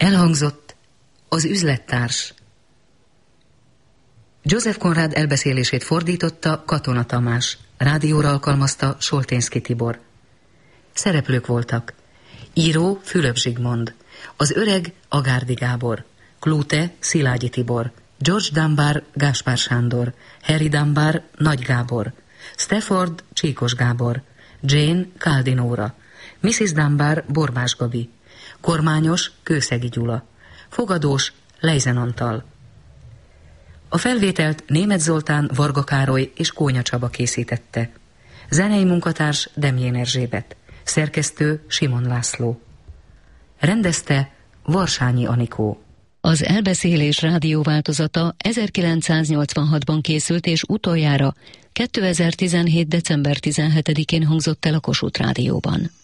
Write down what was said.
Elhangzott az üzlettárs. József Konrád elbeszélését fordította Katona Tamás, rádióra alkalmazta Solténszky Tibor. Szereplők voltak: író Fülöp Zsigmond, az öreg Agárdi Gábor, Klute Szilágyi Tibor, George Dunbar Gáspár Sándor, Harry Dunbar Nagy Gábor, Stafford Csíkos Gábor, Jane Káldi Nóra, Mrs. Dunbar Borbás Gabi, kormányos Kőszegi Gyula, fogadós Lejzen Antal. A felvételt Németh Zoltán, Varga Károly és Kónya Csaba készítette. Zenei munkatárs Demjén Erzsébet, szerkesztő Simon László. Rendezte Varsányi Anikó. Az elbeszélés rádióváltozata 1986-ban készült, és utoljára 2017. december 17-én hangzott el a Kossuth Rádióban.